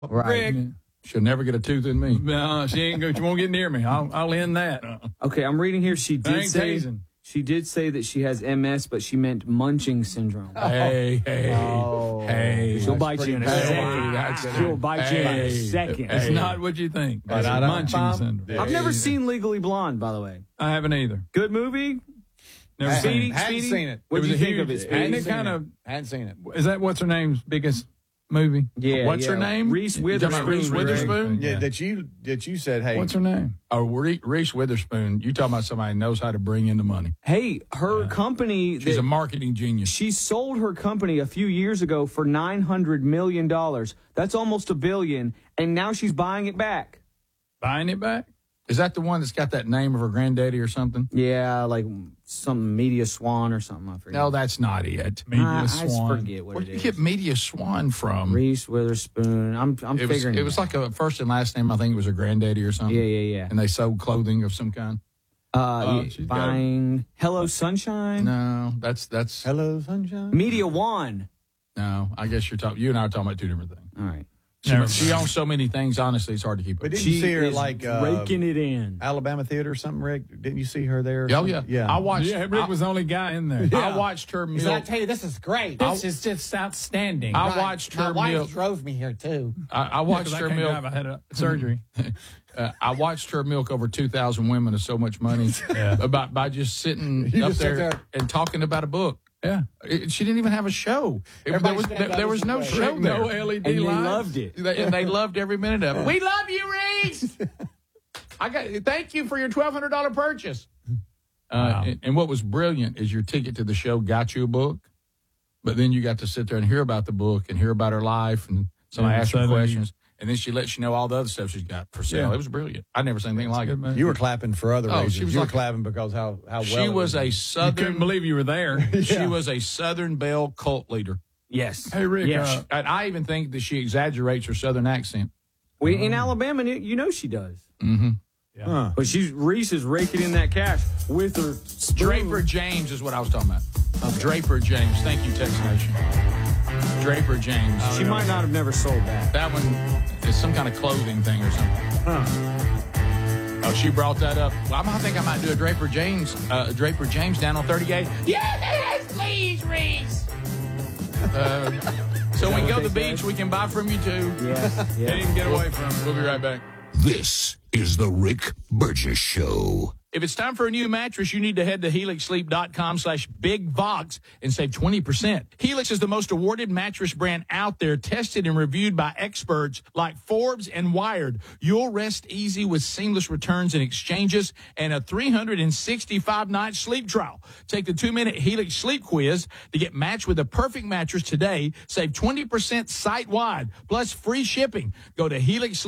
Right. Rick. She'll never get a tooth in me. No, she ain't good. She won't get near me. I'll end that. Okay, I'm reading here. She I did ain't say tasing. she did say that she has MS, but she meant munching syndrome. Hey. She'll bite you in a bad. second. That's She'll bite you in a second. It's not what you think. It's Ba-da-dum, munching bum. syndrome. I've never seen Legally Blonde, by the way. I haven't either. Good movie. Never seen it. Hadn't seen it. What It do you was a think of it? huge- Speedy? and it kind of Hadn't seen it. is that what's her name's biggest movie? Yeah. What's her name? Reese You talking about Witherspoon. Reese Witherspoon? Yeah, that you said, hey, What's her name? Oh, Reese Witherspoon. You talking about somebody who knows how to bring in the money. Hey, her company. She's that- a marketing genius. She sold her company a few years ago for $900 million. That's almost $1 billion, and now she's buying it back. Buying it back? Is that the one that's got that name of her granddaddy or something? Yeah, like some Media Swan or something. I forget. No, that's not it. I Swan. forget what Where it did you is. get Media Swan from? Reese Witherspoon. I'm It was, figuring it was out. like a first and last name. I think it was her granddaddy or something. Yeah. And they sold clothing of some kind. She's got Buying Hello Sunshine. No, that's hello, sunshine. Media One. no. I guess you and I are talking about two different things. All right. She owns so many things. Honestly, it's hard to keep up. But didn't you see her is like raking it in. Alabama Theater or something, Rick? Didn't you see her there? or Oh something? yeah, yeah. I watched. Yeah, Rick was the only guy in there. I watched her He said, I milk. tell you, this is great. This is just outstanding. I watched My her wife milk. drove me here, too. I watched Because I her can't milk. drive. I had a surgery. I watched her milk over 2,000 women of so much money by just sitting You up just sit there there. and talking about a book. Yeah. She didn't even have a show. Everybody stand up, There was no this is show great. there. No LED And they lights. loved it. And they loved every minute of it. We love you, Reese. Thank you for your $1,200 purchase. And what was brilliant is your ticket to the show got you a book, but then you got to sit there and hear about the book and hear about her life, and somebody asked her so then questions, and then she lets you know all the other stuff she's got for sale. Yeah. It was brilliant. I never seen anything like it. You were clapping for other Oh, reasons. she was you like- were clapping because how well She it was a You couldn't Southern. believe you were there. She was a Southern Belle cult leader. Yes. Hey, Rick. Yes. And I even think that she exaggerates her Southern accent. In Alabama, you know she does. Mm-hmm. Huh. But Reese is raking in that cash with her spoon. Draper James is what I was talking about. Draper James. Thank you, Texas Nation. Draper James. She might not have never sold that. That one is some kind of clothing thing or something. Oh, she brought that up. Well, I think I might do a Draper James down on 38. Yes, please, Reese. So when we go to the beach, we can buy from you too. Yes. Can't even get away from it. We'll be right back. This is the Rick Burgess Show. If it's time for a new mattress, you need to head to helixsleep.com/bigvox and save 20%. Helix is the most awarded mattress brand out there, tested and reviewed by experts like Forbes and Wired. You'll rest easy with seamless returns and exchanges and a 365-night sleep trial. Take the 2-minute Helix sleep quiz to get matched with the perfect mattress today. Save 20% site-wide, plus free shipping. Go to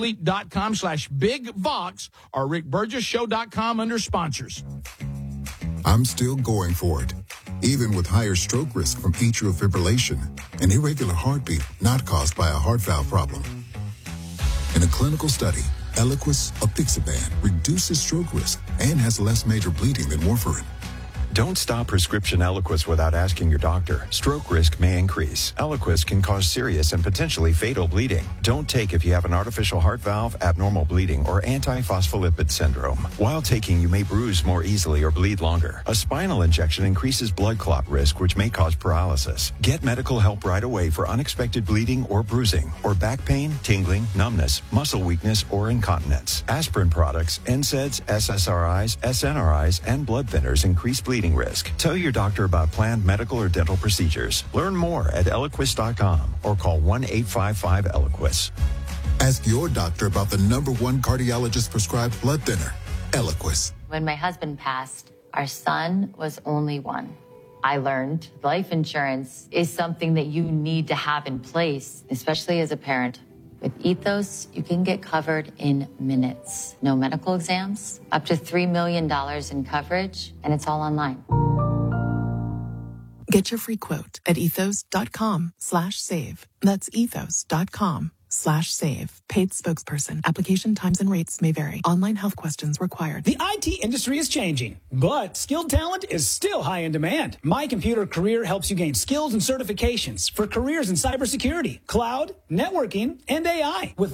helixsleep.com/bigvox or rickburgessshow.com under sponsors. I'm still going for it, even with higher stroke risk from atrial fibrillation, an irregular heartbeat not caused by a heart valve problem. In a clinical study, Eliquis, apixaban, reduces stroke risk and has less major bleeding than warfarin. Don't stop prescription Eliquis without asking your doctor. Stroke risk may increase. Eliquis can cause serious and potentially fatal bleeding. Don't take if you have an artificial heart valve, abnormal bleeding, or antiphospholipid syndrome. While taking, you may bruise more easily or bleed longer. A spinal injection increases blood clot risk, which may cause paralysis. Get medical help right away for unexpected bleeding or bruising, or back pain, tingling, numbness, muscle weakness, or incontinence. Aspirin products, NSAIDs, SSRIs, SNRIs, and blood thinners increase bleeding risk. Tell your doctor about planned medical or dental procedures. Learn more at Eliquis.com or call 1-855-ELIQUIS. Ask your doctor about the #1 cardiologist prescribed blood thinner, Eliquis. When my husband passed, our son was only 1. I learned life insurance is something that you need to have in place, especially as a parent. With Ethos, you can get covered in minutes. No medical exams, up to $3 million in coverage, and it's all online. Get your free quote at ethos.com/save. That's ethos.com/save. ethos.com/save. Paid spokesperson. Application times and rates may vary. Online health questions required. The IT industry is changing, but skilled talent is still high in demand. My Computer Career helps you gain skills and certifications for careers in cybersecurity, cloud, networking, and AI with